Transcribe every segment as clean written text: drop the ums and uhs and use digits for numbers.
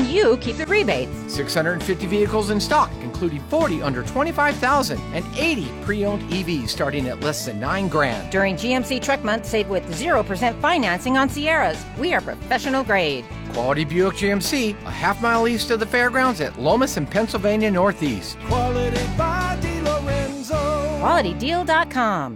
and you keep the rebates. 650 vehicles in stock, including 40 under $25,000 and 80 pre-owned EVs starting at less than $9,000. During GMC Truck Month, save with 0% financing on Sierras. We are professional grade. Quality Buick GMC, a half-mile east of the fairgrounds at Lomas and Pennsylvania Northeast. Quality by DeLorenzo. QualityDeal.com.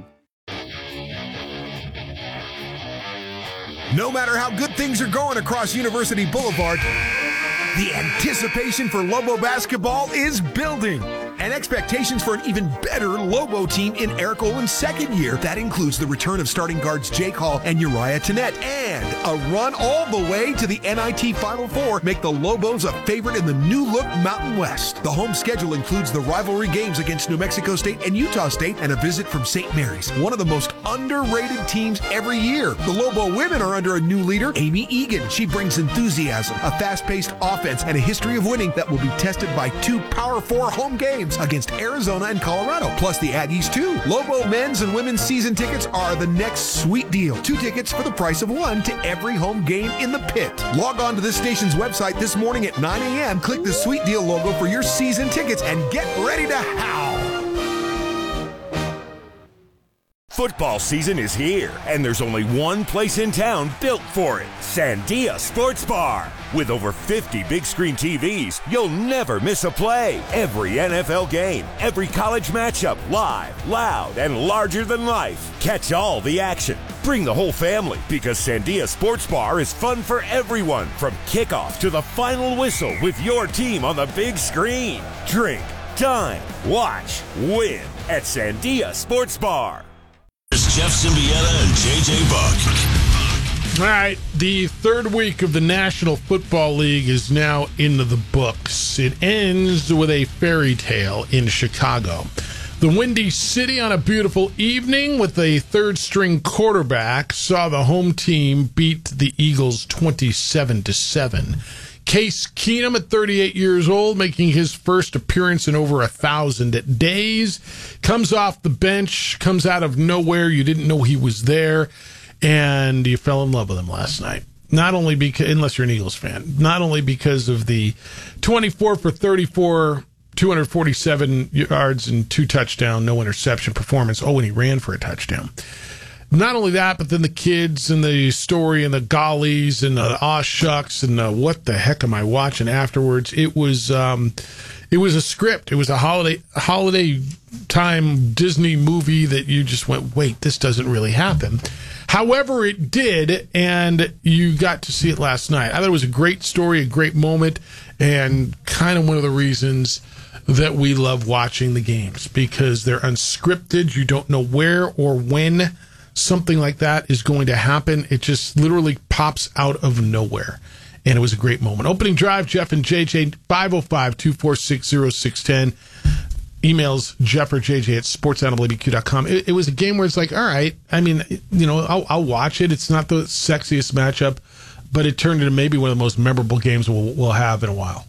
No matter how good things are going across University Boulevard, the anticipation for Lobo basketball is building. And expectations for an even better Lobo team in Eric Olin's second year. That includes the return of starting guards Jake Hall and Uriah Tennette. And a run all the way to the NIT Final Four make the Lobos a favorite in the new-look Mountain West. The home schedule includes the rivalry games against New Mexico State and Utah State and a visit from St. Mary's, one of the most underrated teams every year. The Lobo women are under a new leader, Amy Egan. She brings enthusiasm, a fast-paced offense, and a history of winning that will be tested by 2 Power 4 home games against Arizona and Colorado, plus the Aggies too. Lobo men's and women's season tickets are the next sweet deal. 2 tickets for the price of 1 to every home game in the pit. Log on to this station's website this morning at 9 a.m., click the sweet deal logo for your season tickets, and get ready to howl. Football season is here, and there's only one place in town built for it, Sandia Sports Bar. With over 50 big screen TVs, you'll never miss a play. Every NFL game, every college matchup, live, loud, and larger than life. Catch all the action. Bring the whole family, because Sandia Sports Bar is fun for everyone, from kickoff to the final whistle with your team on the big screen. Drink, dine, watch, win at Sandia Sports Bar. Here's Jeff Symbieta and JJ Buck. All right, the third week of the National Football League is now into the books. It ends with a fairy tale in Chicago. The Windy City, on a beautiful evening with a third-string quarterback, saw the home team beat the Eagles 27-7. Case Keenum, at 38 years old, making his first appearance in over 1,000 days, comes off the bench, comes out of nowhere. You didn't know he was there, and you fell in love with him last night. Not only because, unless you're an Eagles fan, not only because of the 24 for 34, 247 yards and 2 touchdown, no interception performance. Oh, and he ran for a touchdown. Not only that, but then the kids and the story and the gollies and the aw shucks and the what the heck am I watching afterwards. It was a script. It was a holiday time Disney movie that you just went, wait, this doesn't really happen. However, it did, and you got to see it last night. I thought it was a great story, a great moment, and kind of one of the reasons that we love watching the games, because they're unscripted. You don't know where or when something like that is going to happen. It just literally pops out of nowhere. And it was a great moment. Opening drive, Jeff and JJ, 505-246-0610. Emails Jeff or JJ at sportsanimalabq.com. It was a game where it's like, all right, I mean, you know, I'll watch it. It's not the sexiest matchup, but it turned into maybe one of the most memorable games we'll have in a while.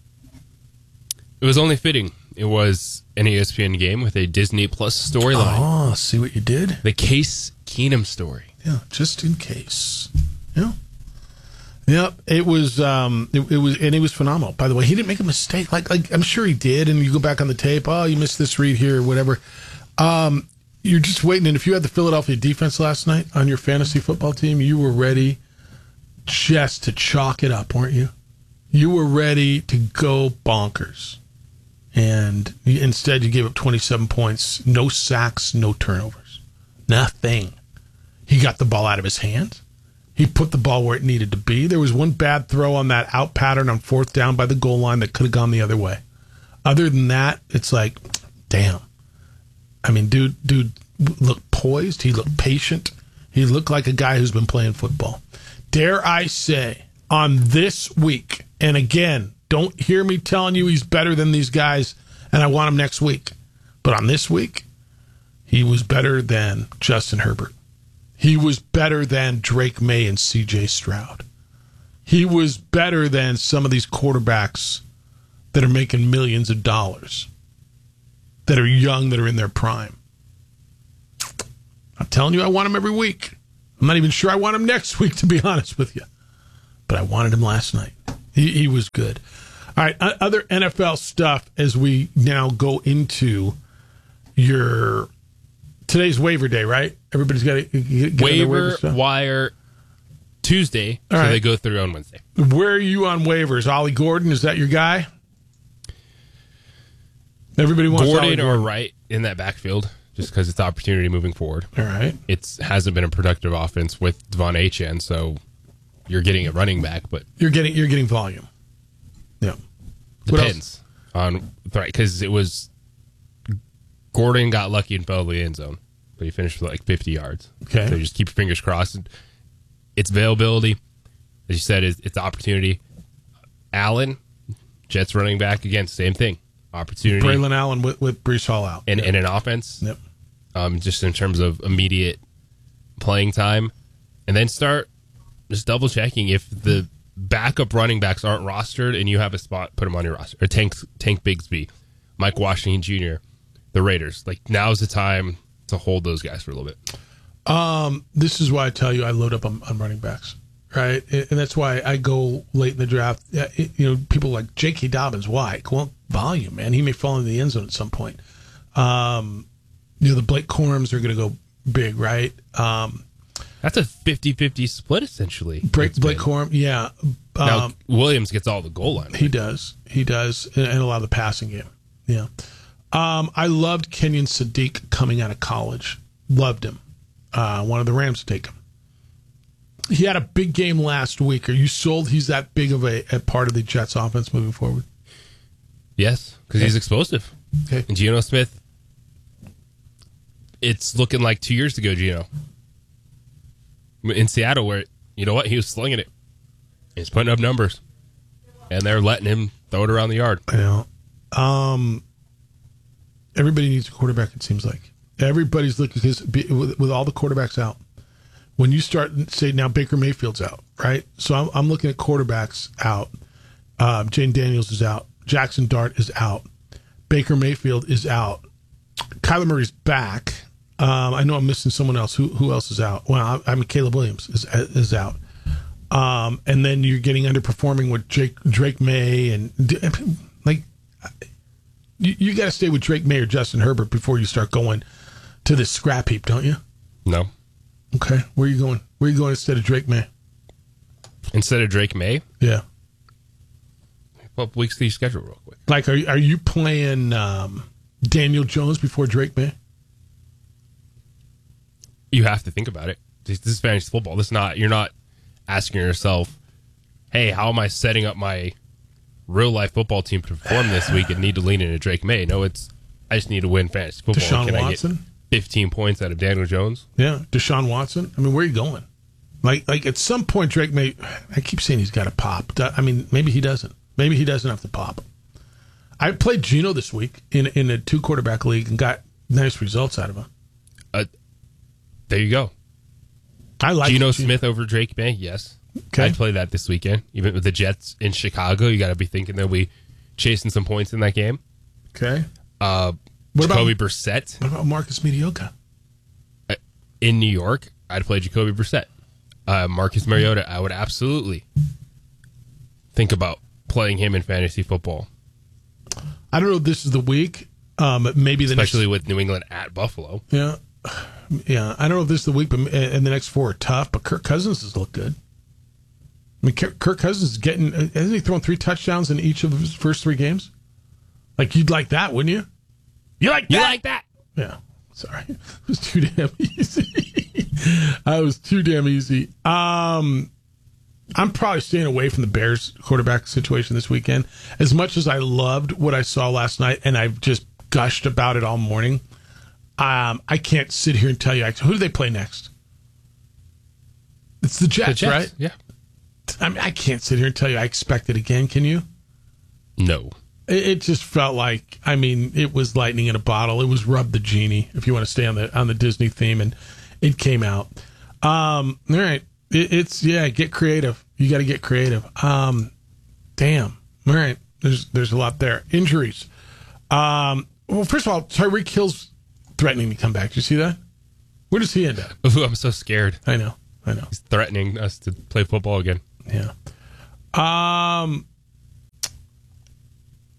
It was only fitting. It was an ESPN game with a Disney Plus storyline. Oh, see what you did? The Case Keenum story. Yeah, just in case. Yeah. Yep, it was it was phenomenal. By the way, he didn't make a mistake. Like I'm sure he did, and you go back on the tape, oh, you missed this read here or whatever. You're just waiting, and if you had the Philadelphia defense last night on your fantasy football team, you were ready just to chalk it up, weren't you? You were ready to go bonkers. And instead, you gave up 27 points, no sacks, no turnovers, nothing. He got the ball out of his hands. He put the ball where it needed to be. There was one bad throw on that out pattern on 4th down by the goal line that could have gone the other way. Other than that, it's like, damn. I mean, dude looked poised. He looked patient. He looked like a guy who's been playing football. Dare I say, on this week, and again, don't hear me telling you he's better than these guys and I want him next week. But on this week, he was better than Justin Herbert. He was better than Drake May and C.J. Stroud. He was better than some of these quarterbacks that are making millions of dollars, that are young, that are in their prime. I'm telling you, I want him every week. I'm not even sure I want him next week, to be honest with you. But I wanted him last night. He was good. All right, other NFL stuff as we now go into today's waiver day, right? Everybody's got to get waiver wire Tuesday, All so right. they go through on Wednesday. Where are you on waivers? Ollie Gordon, is that your guy? Everybody wants Ollie Gordon or Gordon. Wright in that backfield, just because it's opportunity moving forward. All right. It hasn't been a productive offense with Devon Achane, so you're getting a running back, but You're getting volume. Yeah. What depends on right because it was Gordon got lucky and fell to the end zone, but he finished with like 50 yards. Okay. So just keep your fingers crossed. It's availability, as you said, it's opportunity. Allen, Jets running back again, same thing. Opportunity. Braylon Allen with Breece Hall out. And an offense. Yep. Just in terms of immediate playing time. And then start just double checking if the backup running backs aren't rostered and you have a spot, put them on your roster. Or Tank Bigsby, Mike Washington Jr., the Raiders. Like, now's the time to hold those guys for a little bit. This is why I tell you I load up on running backs, right? And that's why I go late in the draft. People like J.K. Dobbins. Why? Well, volume, man. He may fall into the end zone at some point. The Blake Corums are going to go big, right? That's a 50-50 split, essentially. Blake Corum, yeah. Now, Williams gets all the goal line. He does, and a lot of the passing game. Yeah. I loved Kenyon Sadiq coming out of college. Loved him. Wanted the Rams to take him. He had a big game last week. Are you sold he's that big of a part of the Jets offense moving forward? Yes, because he's explosive. Okay. And Geno Smith, it's looking like 2 years ago, Geno. In Seattle, where, you know what, he was slinging it. He's putting up numbers. And they're letting him throw it around the yard. Yeah. Everybody needs a quarterback, it seems like. Everybody's looking, because with all the quarterbacks out, when you start, say, now Baker Mayfield's out, right? So I'm looking at quarterbacks out. Jane Daniels is out. Jackson Dart is out. Baker Mayfield is out. Kyler Murray's back. I know I'm missing someone else. Who else is out? Well, I mean, Caleb Williams is out. And then you're getting underperforming with Drake May. And, like, you got to stay with Drake May or Justin Herbert before you start going to this scrap heap, don't you? No. Okay. Where are you going? Where are you going instead of Drake May? Instead of Drake May? Yeah. Pull up weeks to your schedule real quick. Like, are you playing Daniel Jones before Drake May? You have to think about it. This is fantasy football. You're not asking yourself, hey, how am I setting up my real life football team to perform this week and need to lean into Drake May? No, I just need to win fantasy football. Deshaun Watson? I get 15 points out of Daniel Jones? Yeah, Deshaun Watson. I mean, where are you going? Like at some point, Drake May. I keep saying he's got to pop. I mean, maybe he doesn't. Maybe he doesn't have to pop. I played Geno this week in a 2-quarterback league and got nice results out of him. There you go. I like Geno Smith over Drake May. Yes, okay. I'd play that this weekend. Even with the Jets in Chicago, you got to be thinking they'll be chasing some points in that game. Okay. Jacoby Brissett. What about Marcus Mariota? In New York, I'd play Jacoby Brissett. Marcus Mariota, I would absolutely think about playing him in fantasy football. I don't know if this is the week, but maybe the especially with New England at Buffalo. Yeah. Yeah, I don't know if this is the week, but and the next 4 are tough. But Kirk Cousins has looked good. I mean, Kirk Cousins is hasn't he thrown 3 touchdowns in each of his first 3 games? Like, you'd like that, wouldn't you? You like that? You like that? Yeah. Sorry, it was too damn easy. I was too damn easy. I'm probably staying away from the Bears quarterback situation this weekend. As much as I loved what I saw last night, and I've just gushed about it all morning. I can't sit here and tell you who do they play next. It's the Jets, right? Yeah. I mean, I can't sit here and tell you I expect it again. Can you? No. It just felt like, I mean, it was lightning in a bottle. It was Rub the Genie, if you want to stay on the Disney theme, and it came out. All right. It's get creative. You got to get creative. Damn. All right. There's a lot there. Injuries. Well, first of all, Tyreek Hill's threatening to come back. Did you see that? Where does he end up? Ooh, I'm so scared. I know. He's threatening us to play football again. Yeah.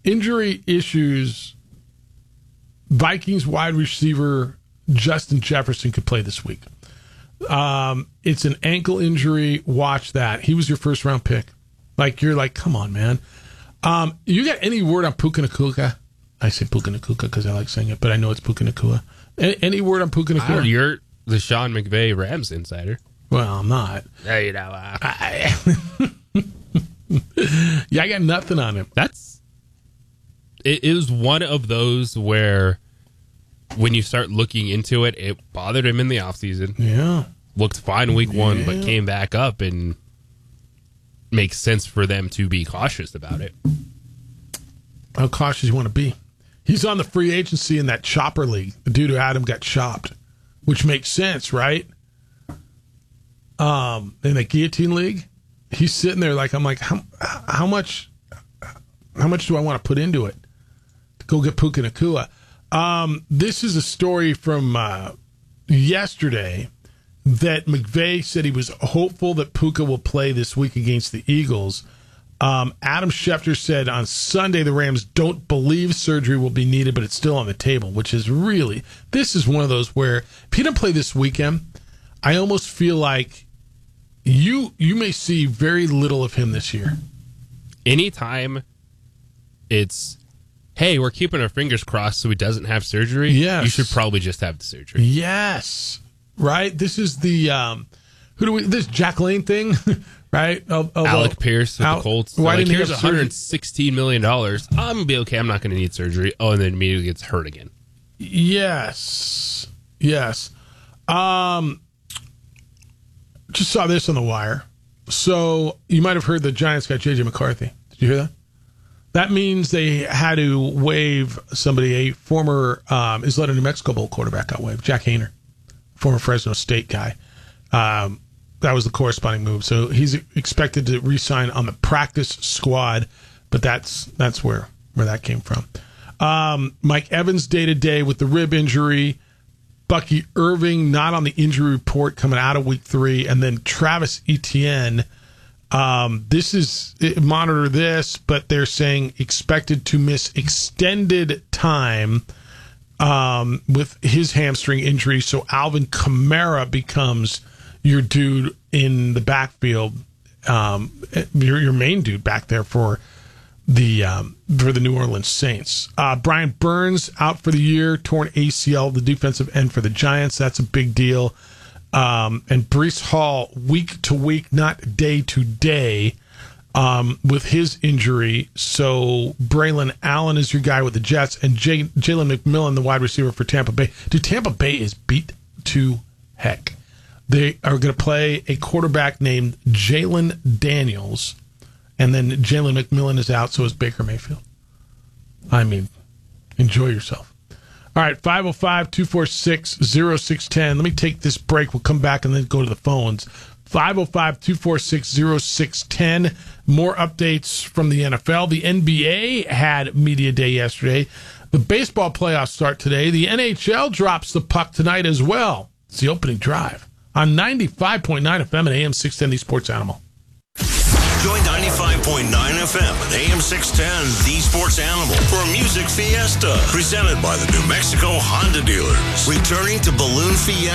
injury issues. Vikings wide receiver Justin Jefferson could play this week. It's an ankle injury. Watch that. He was your first round pick. You're like, come on, man. You got any word on Puka Nacua? I say Puka Nacua because I like saying it, but I know it's Puka Nacua. Any word on Puka Nacua? You're the Sean McVay Rams insider. Well, I'm not. You know, yeah, I got nothing on him. It was one of those where when you start looking into it, it bothered him in the offseason. Yeah. Looked fine week one, but came back up and makes sense for them to be cautious about it. How cautious you want to be? He's on the free agency in that chopper league. The dude who had him got chopped, which makes sense, right? In the guillotine league, he's sitting there I'm like, how much do I want to put into it to go get Puka Nacua? This is a story from yesterday that McVay said he was hopeful that Puka will play this week against the Eagles. Adam Schefter said on Sunday the Rams don't believe surgery will be needed, but it's still on the table, which is really, this is one of those where if he doesn't play this weekend, I almost feel like you may see very little of him this year. Anytime it's, hey, we're keeping our fingers crossed so he doesn't have surgery, yes, you should probably just have the surgery. Yes. Right? This is the this Jack Lane thing, right? Alec Pierce with the Colts. Why didn't here's he have $116 million. I'm going to be okay. I'm not going to need surgery. Oh, and then immediately gets hurt again. Yes. Just saw this on the wire. So you might have heard the Giants got J.J. McCarthy. Did you hear that? That means they had to waive somebody, a former Isleta New Mexico Bowl quarterback got waived, Jack Hayner, former Fresno State guy. That was the corresponding move. So he's expected to re-sign on the practice squad, but that's where that came from. Mike Evans day-to-day with the rib injury. Bucky Irving not on the injury report coming out of week 3. And then Travis Etienne, monitor this, but they're saying expected to miss extended time with his hamstring injury. So Alvin Kamara becomes your dude in the backfield, your main dude back there for the New Orleans Saints. Brian Burns out for the year, torn ACL, the defensive end for the Giants. That's a big deal. And Breece Hall, week to week, not day to day, with his injury. So Braylon Allen is your guy with the Jets, and Jalen McMillan, the wide receiver for Tampa Bay. Dude, Tampa Bay is beat to heck. They are going to play a quarterback named Jalen Daniels, and then Jalen McMillan is out, so is Baker Mayfield. I mean, enjoy yourself. All right, 505-246-0610. Let me take this break. We'll come back and then go to the phones. 505-246-0610. More updates from the NFL. The NBA had Media Day yesterday. The baseball playoffs start today. The NHL drops the puck tonight as well. It's the opening drive on 95.9 FM and AM 610, the Sports Animal. Join 95.9 FM and AM 610, the Sports Animal, for a music fiesta presented by the New Mexico Honda dealers. Returning to Balloon Fiesta